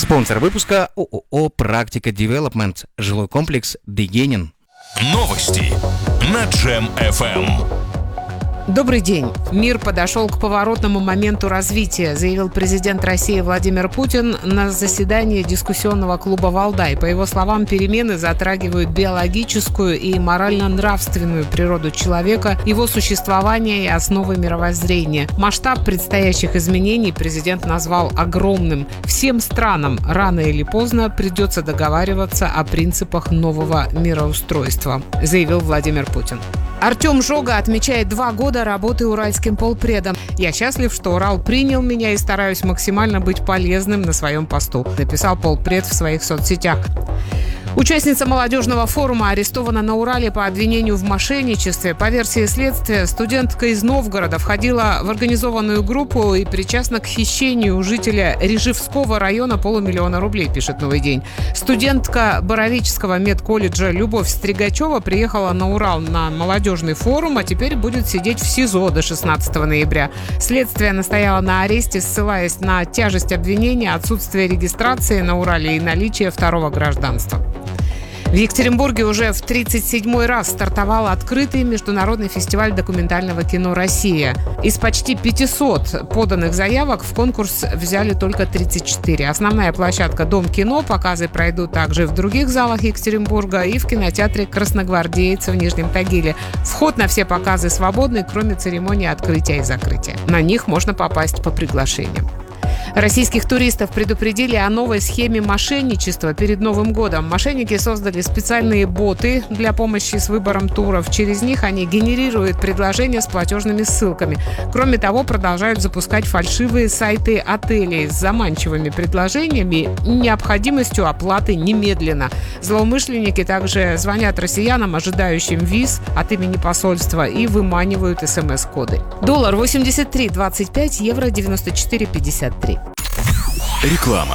Спонсор выпуска ООО «Практика Девелопмент», жилой комплекс «Дегенин». Новости на Джем FM. Добрый день. Мир подошел к поворотному моменту развития, заявил президент России Владимир Путин на заседании дискуссионного клуба «Валдай». По его словам, перемены затрагивают биологическую и морально-нравственную природу человека, его существование и основы мировоззрения. Масштаб предстоящих изменений президент назвал огромным. Всем странам рано или поздно придется договариваться о принципах нового мироустройства, заявил Владимир Путин. Артем Жога отмечает 2 года работы уральским полпредом. «Я счастлив, что Урал принял меня и стараюсь максимально быть полезным на своем посту», написал полпред в своих соцсетях. Участница молодежного форума арестована на Урале по обвинению в мошенничестве. По версии следствия, студентка из Новгорода входила в организованную группу и причастна к хищению у жителя Рижевского района 500 000 рублей, пишет «Новый день». Студентка Боровического медколледжа Любовь Стригачева приехала на Урал на молодежный форум, а теперь будет сидеть в СИЗО до 16 ноября. Следствие настояло на аресте, ссылаясь на тяжесть обвинения, отсутствие регистрации на Урале и наличие 2-го гражданства. В Екатеринбурге уже в 37-й раз стартовал открытый международный фестиваль документального кино «Россия». Из почти 500 поданных заявок в конкурс взяли только 34. Основная площадка «Дом кино». Показы пройдут также в других залах Екатеринбурга и в кинотеатре «Красногвардеец» в Нижнем Тагиле. Вход на все показы свободный, кроме церемонии открытия и закрытия. На них можно попасть по приглашениям. Российских туристов предупредили о новой схеме мошенничества перед Новым годом. Мошенники создали специальные боты для помощи с выбором туров. Через них они генерируют предложения с платежными ссылками. Кроме того, продолжают запускать фальшивые сайты отелей с заманчивыми предложениями и необходимостью оплаты немедленно. Злоумышленники также звонят россиянам, ожидающим виз от имени посольства, и выманивают СМС-коды. Доллар 83.25, евро 94.53. Реклама.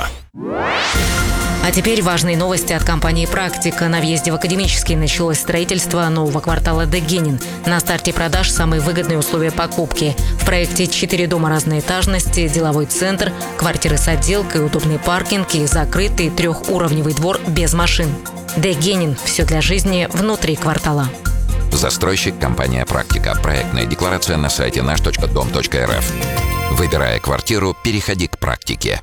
А теперь важные новости от компании «Практика». На въезде в Академический началось строительство нового квартала «Дегенин». На старте продаж самые выгодные условия покупки. В проекте 4 дома разной этажности, деловой центр, квартиры с отделкой, удобный паркинг и закрытый 3-уровневый двор без машин. «Дегенин» – все для жизни внутри квартала. Застройщик компания «Практика». Проектная декларация на сайте наш.дом.рф. Выбирая квартиру, переходи к «Практике».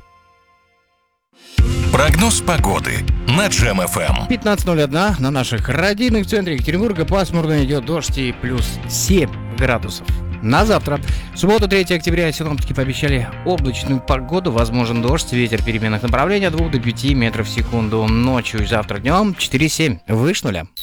Прогноз погоды на Джем FM. 15:01 на наших радийных. В центре Екатеринбурга пасмурно, идет дождь и плюс 7 градусов. На завтра, в субботу, 3 октября, синоптики пообещали облачную погоду, возможен дождь, ветер переменных направлений от 2 до 5 метров в секунду. Ночью и завтра днем 4,7, выше нуля.